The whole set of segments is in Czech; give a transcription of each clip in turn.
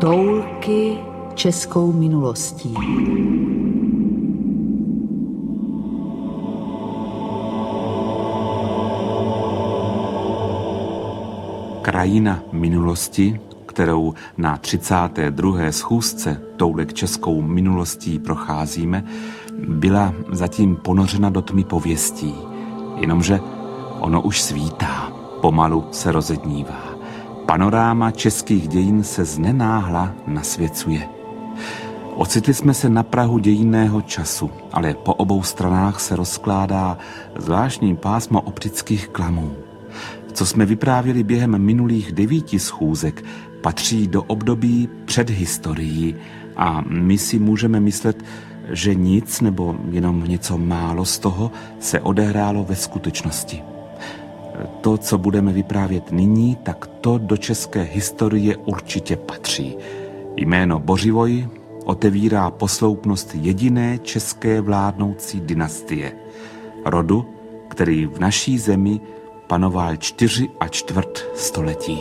Toulky českou minulostí. Krajina minulosti, kterou na 32. schůzce Toulek českou minulostí procházíme, byla zatím ponořena do tmy pověstí. Jenomže ono už svítá, pomalu se rozednívá. Panoráma českých dějin se znenáhla nasvěcuje. Ocitli jsme se na prahu dějinného času, ale po obou stranách se rozkládá zvláštní pásmo optických klamů. Co jsme vyprávěli během minulých 9 schůzek, patří do období před historií a my si můžeme myslet, že nic nebo jenom něco málo z toho se odehrálo ve skutečnosti. To, co budeme vyprávět nyní, tak to do české historie určitě patří. Jméno Bořivoj otevírá posloupnost jediné české vládnoucí dynastie. Rodu, který v naší zemi panoval 4,25 století.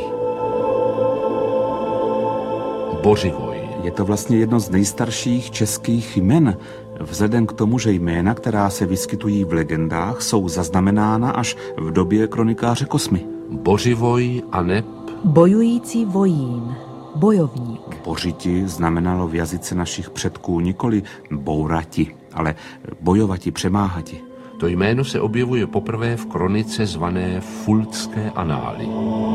Bořivoj. Je to vlastně jedno z nejstarších českých jmen, vzhledem k tomu, že jména, která se vyskytují v legendách, jsou zaznamenána až v době kronikáře Kosmy. Bořivoj aneb Bojující vojín, bojovník. Bořiti znamenalo v jazyce našich předků nikoli bourati, ale bojovati, přemáhati. To jméno se objevuje poprvé v kronice zvané Fultské anály.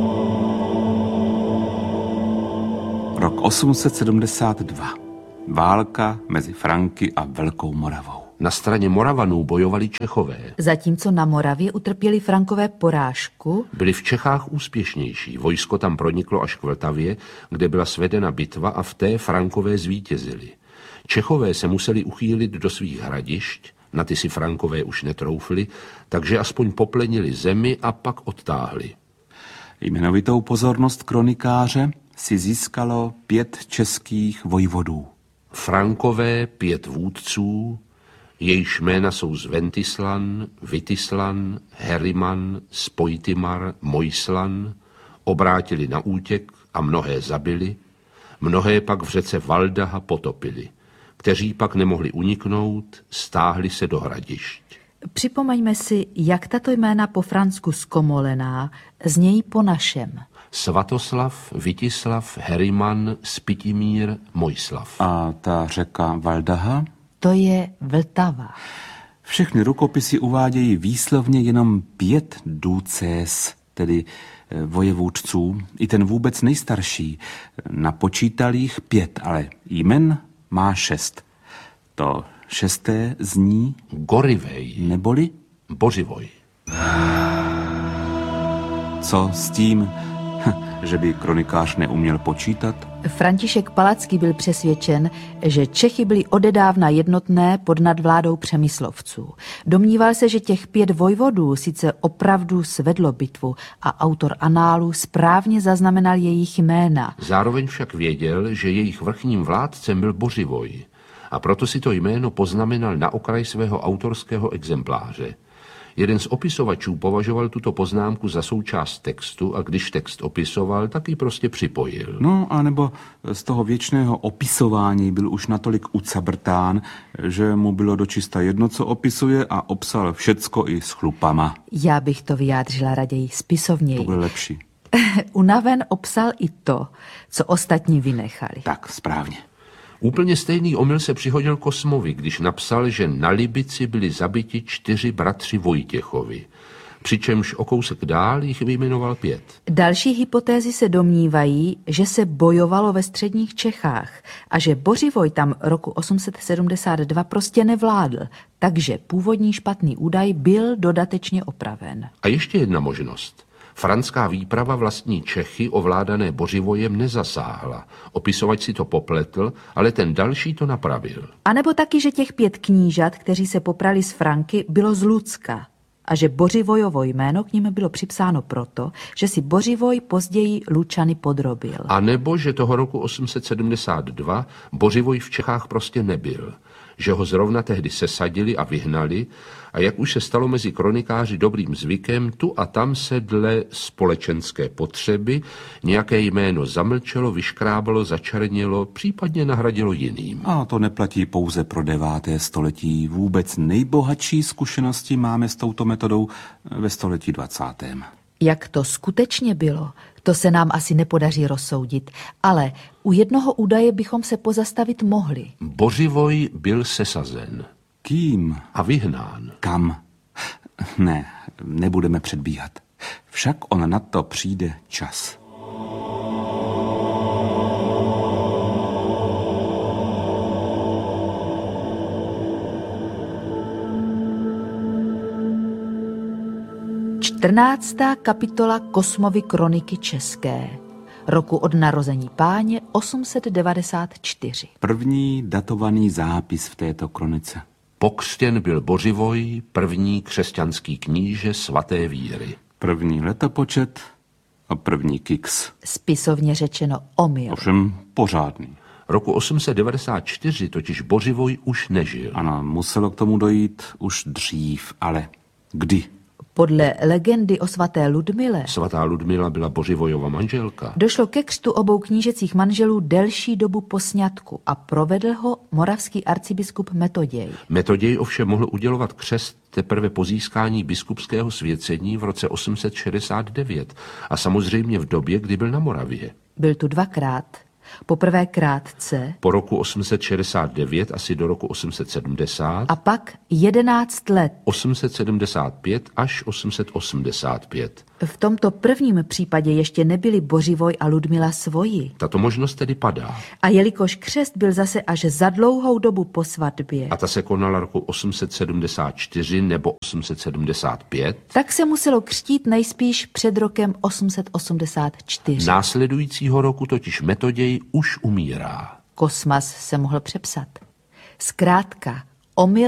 Rok 872. Válka mezi Franky a Velkou Moravou. Na straně Moravanů bojovali Čechové. Zatímco na Moravě utrpěli Frankové porážku, Byli v Čechách úspěšnější. Vojsko tam proniklo až k Vltavě, kde byla svedena bitva a v té Frankové zvítězili. Čechové se museli uchýlit do svých hradišť, na ty si Frankové už netroufli, takže aspoň poplenili zemi a pak odtáhli. Jmenovitou pozornost kronikáře si získalo 5 českých vojvodů. Frankové 5 vůdců, jejichž jména jsou Zventislan, Vitislan, Heriman, Spojtimar, Mojslan, obrátili na útěk a mnohé zabili, mnohé pak v řece Valdaha potopili. Kteří pak nemohli uniknout, stáhli se do hradišť. připomeňme si, jak tato jména po fransku zkomolená znějí po našem. Svatoslav, Vitislav, Heriman, Spitimír, Mojslav. A ta řeka Valdaha? To je Vltava. Všechny rukopisy uvádějí výslovně jenom 5 duces, tedy vojevůdců, i ten vůbec nejstarší. Napočítal jich 5, ale jmen má 6. To 6. zní Gorivej, neboli Bořivoj. co s tím, že by kronikář neuměl počítat? František Palacký byl přesvědčen, že Čechy byly odedávna jednotné pod nadvládou Přemyslovců. Domníval se, že těch 5 vojvodů sice opravdu svedlo bitvu a autor análu správně zaznamenal jejich jména. Zároveň však věděl, že jejich vrchním vládcem byl Bořivoj a proto si to jméno poznamenal na okraj svého autorského exempláře. Jeden z opisovačů považoval tuto poznámku za součást textu a když text opisoval, tak ji prostě připojil. No, anebo z toho věčného opisování byl už natolik ucabrtán, že mu bylo dočista jedno, co opisuje a obsal všecko i s chlupama. Já bych to vyjádřila raději spisovněji. To bude lepší. Unaven obsal i to, co ostatní vynechali. Tak, správně. Úplně stejný omyl se přihodil Kosmovi, když napsal, že na Libici byli zabiti 4 bratři Vojtěchovi, přičemž o kousek dál jich vyjmenoval 5. Další hypotézy se domnívají, že se bojovalo ve středních Čechách a že Bořivoj tam roku 872 prostě nevládl, takže původní špatný údaj byl dodatečně opraven. A ještě jedna možnost. Franská výprava vlastní Čechy ovládané Bořivojem nezasáhla. Opisovač si to popletl, ale ten další to napravil. A nebo taky, že těch 5 knížat, kteří se poprali s Franky, bylo z Lucka a že Bořivojovo jméno k nim bylo připsáno proto, že si Bořivoj později Lučany podrobil. A nebo, že toho roku 872 Bořivoj v Čechách prostě nebyl. že ho zrovna tehdy sesadili a vyhnali a jak už se stalo mezi kronikáři dobrým zvykem, tu a tam se dle společenské potřeby nějaké jméno zamlčelo, vyškrábalo, začernělo, případně nahradilo jiným. A to neplatí pouze pro 9. století. Vůbec nejbohatší zkušenosti máme s touto metodou ve století 20. Jak to skutečně bylo, to se nám asi nepodaří rozsoudit, ale u jednoho údaje bychom se pozastavit mohli. Bořivoj byl sesazen Kým? a vyhnán. Kam? Ne, nebudeme předbíhat. Však on na to přijde čas. Čtrnáctá kapitola Kosmovy kroniky české, roku od narození Páně 894. První datovaný zápis v této kronice. Pokřtěn byl Bořivoj, první křesťanský kníže svaté víry. První letopočet a první kiks. Spisovně řečeno omyl. Ovšem pořádný. Roku 894 totiž Bořivoj už nežil. Ano, muselo k tomu dojít už dřív, ale kdy? Podle legendy o svaté Ludmile Svatá Ludmila byla Bořivojova manželka. došlo ke křtu obou knížecích manželů delší dobu po sňatku a provedl ho moravský arcibiskup Metoděj. Metoděj ovšem mohl udělovat křest teprve po získání biskupského svěcení v roce 869 a samozřejmě v době, kdy byl na Moravě. Byl tu dvakrát. Poprvé krátce Po roku 869 asi do roku 870 a pak 11 let. 875 až 885. V tomto prvním případě ještě nebyli Bořivoj a Ludmila svoji. Tato možnost tedy padá. A jelikož křest byl zase až za dlouhou dobu po svatbě, A ta se konala roku 874 nebo 875. tak se muselo křtít nejspíš před rokem 884. Následujícího roku totiž Metoděj už umírá. Kosmas se mohl přepsat. Zkrátka, omyl